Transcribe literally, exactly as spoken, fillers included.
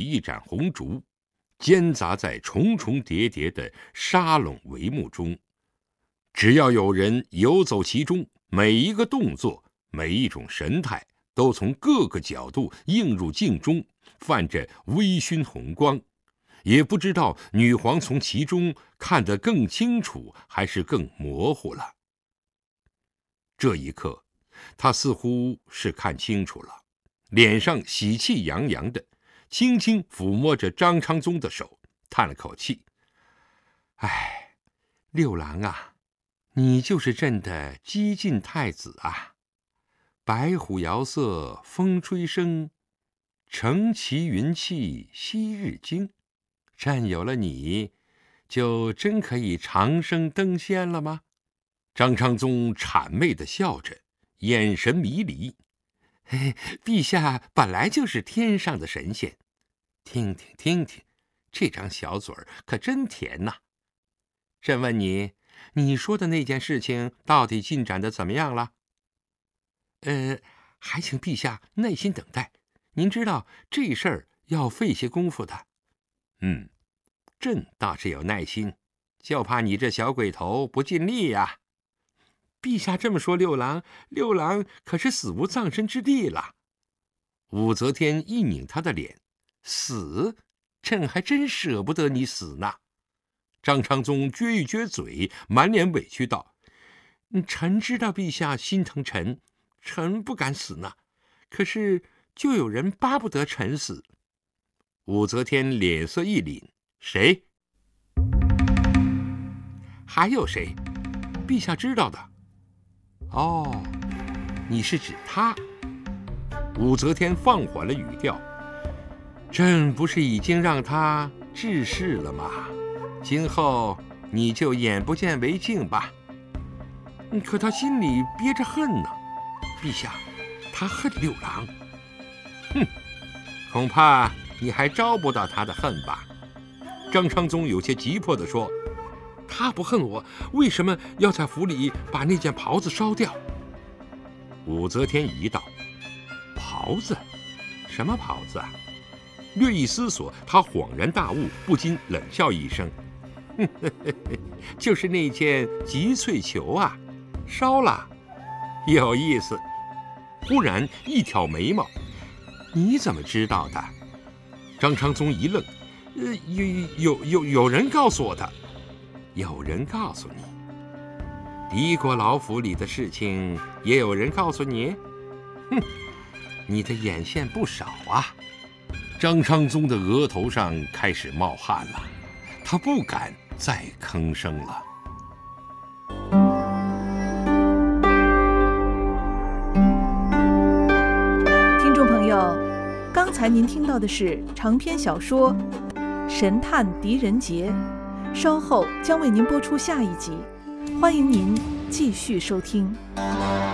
一盏红烛，间杂在重重叠叠的沙垄帷幕中。只要有人游走其中，每一个动作，每一种神态，都从各个角度映入镜中，泛着微醺红光。也不知道女皇从其中看得更清楚，还是更模糊了。这一刻，她似乎是看清楚了，脸上喜气洋洋的，轻轻抚摸着张昌宗的手，叹了口气：“哎，六郎啊，你就是朕的激进太子啊！白虎遥瑟风吹生，乘其云气夕日精。朕有了你，就真可以长生登仙了吗？”张昌宗谄媚地笑着，眼神迷离：“嘿，陛下本来就是天上的神仙，听听听听，这张小嘴儿可真甜呐！朕问你，你说的那件事情到底进展得怎么样了？”“呃，还请陛下耐心等待，您知道这事儿要费些功夫的。”“嗯，朕倒是有耐心，就怕你这小鬼头不尽力呀。”“陛下这么说，六郎，六郎可是死无葬身之地了。”武则天一拧他的脸：“死？朕还真舍不得你死呢。”张昌宗撅一撅嘴，满脸委屈道：“臣知道陛下心疼臣，臣不敢死呢。可是就有人巴不得臣死。”武则天脸色一凛：“谁？还有谁？陛下知道的。”“哦，你是指他？”武则天放缓了语调：“朕不是已经让他治世了吗？今后你就眼不见为净吧。”“可他心里憋着恨呢，陛下，他恨六郎。”“哼，恐怕你还招不到他的恨吧？”张昌宗有些急迫地说：“他不恨我，为什么要在府里把那件袍子烧掉？”武则天疑道：“袍子？什么袍子啊？”略一思索，他恍然大悟，不禁冷笑一声：“就是那件极翠裘啊，烧了，有意思。”忽然一挑眉毛：“你怎么知道的？”张昌宗一愣：“呃，有有有有人告诉我的。”“有人告诉你？敌国老府里的事情也有人告诉你？哼，你的眼线不少啊！”张昌宗的额头上开始冒汗了，他不敢再吭声了。 听众朋友，刚才您听到的是长篇小说《神探狄仁杰》，稍后将为您播出下一集，欢迎您继续收听。